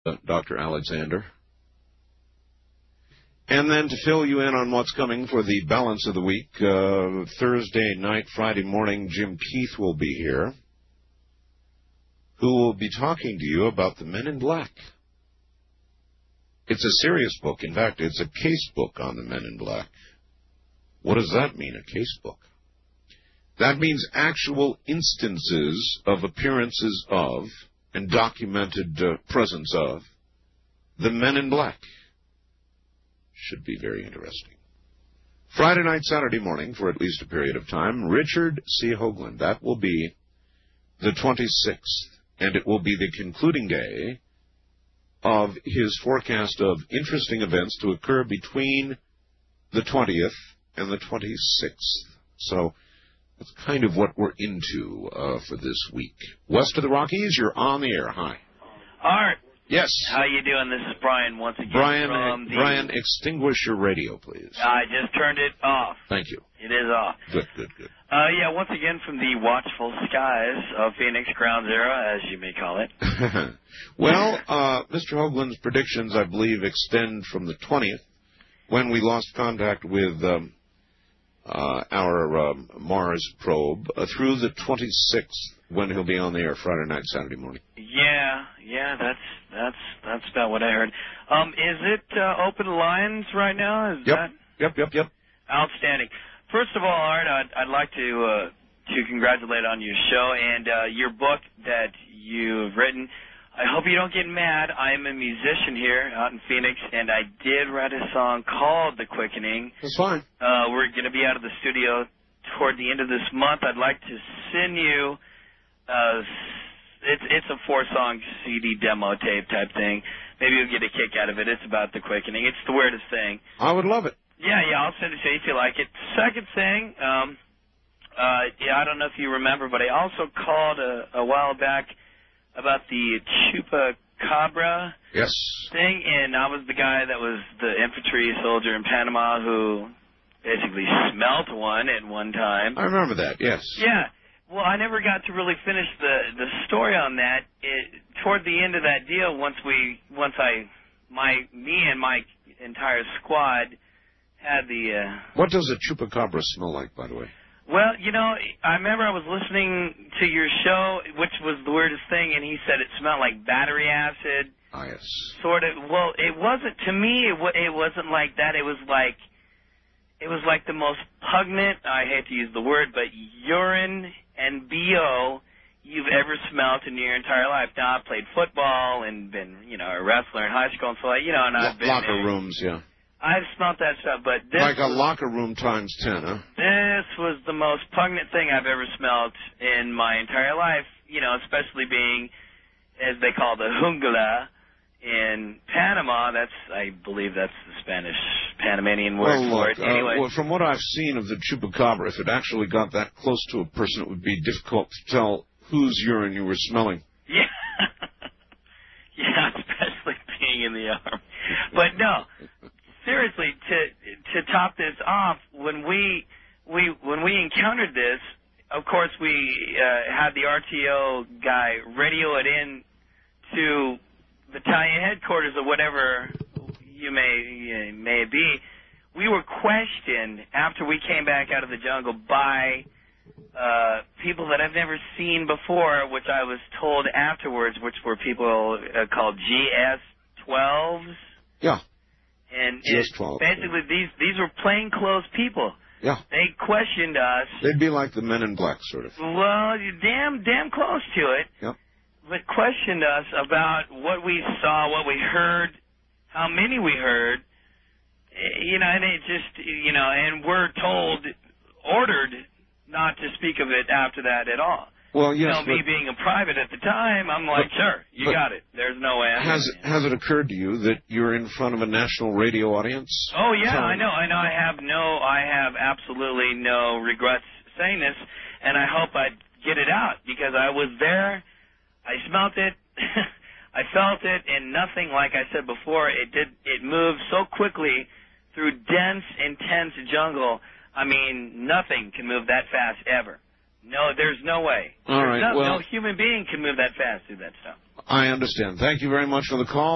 Dr. Alexander. And then to fill you in on what's coming for the balance of the week, Thursday night, Friday morning, Jim Keith will be here, who will be talking to you about the Men in Black. It's a serious book. In fact, it's a case book on the Men in Black. What does that mean, a case book? That means actual instances of appearances of and documented presence of the Men in Black. Should be very interesting. Friday night, Saturday morning, for at least a period of time, Richard C. Hoagland. That will be the 26th, and it will be the concluding day of his forecast of interesting events to occur between the 20th and the 26th. So that's kind of what we're into for this week. West of the Rockies, you're on the air. Hi. Art. Yes. How you doing? This is Brian once again. Brian, extinguish your radio, please. I just turned it off. Thank you. It is off. Good. Yeah, once again from the watchful skies of Phoenix, Ground Zero, as you may call it. Well, Mr. Hoagland's predictions, I believe, extend from the 20th, when we lost contact with our Mars probe, through the 26th, when he'll be on the air Friday night, Saturday morning. Yeah, that's about what I heard. Is it open lines right now? Yep. Outstanding. First of all, Art, I'd like to congratulate on your show and your book that you've written. I hope you don't get mad. I am a musician here out in Phoenix, and I did write a song called The Quickening. That's fine. We're going to be out of the studio toward the end of this month. I'd like to send you... It's a 4-song CD demo tape type thing. Maybe you'll get a kick out of it. It's about the quickening. It's the weirdest thing. I would love it. Yeah, I'll send it to you if you like it. Second thing, I don't know if you remember, but I also called a while back about the chupacabra thing, and I was the guy that was the infantry soldier in Panama who basically smelt one at one time. I remember that, yes. Yeah. Well, I never got to really finish the story on that. Toward the end of that deal, me and my entire squad had the... What does a chupacabra smell like, by the way? Well, I remember I was listening to your show, which was the weirdest thing, and he said it smelled like battery acid. Ah, yes. Sort of. Well, it wasn't, to me, it wasn't like that. It was like the most pungent, I hate to use the word, but urine and BO you've ever smelled in your entire life. Now, I've played football and been, a wrestler in high school and so, and I've been locker rooms, yeah. I've smelled that stuff, but this... Like a locker room times 10, huh? This was the most pungent thing I've ever smelled in my entire life, especially being, as they call the jungla in Panama. I believe that's the Spanish Panamanian word for it. Anyway. From what I've seen of the chupacabra, if it actually got that close to a person, it would be difficult to tell whose urine you were smelling. Yeah. Yeah, especially being in the army. But no, seriously, to top this off, when we encountered this, of course we had the RTO guy radio it in to battalion headquarters or whatever you may be. We were questioned after we came back out of the jungle by people that I've never seen before, which I was told afterwards, which were people called GS-12s. Yeah. And GS-12. Basically, these were plainclothes people. Yeah. They questioned us. They'd be like the Men in Black, sort of. Well, damn close to it. Yep. But questioned us about what we saw, what we heard, how many we heard, and it just, and we're ordered not to speak of it after that at all. Well, yes. Me being a private at the time, I'm like, sure, you got it. There's no way. Has it occurred to you that you're in front of a national radio audience? Oh yeah, I know. I have absolutely no regrets saying this, and I hope I get it out because I was there. I smelt it, I felt it, and nothing, like I said before, it moved so quickly through dense, intense jungle. I mean, nothing can move that fast ever. No, there's no way. All right, no human being can move that fast through that stuff. I understand. Thank you very much for the call.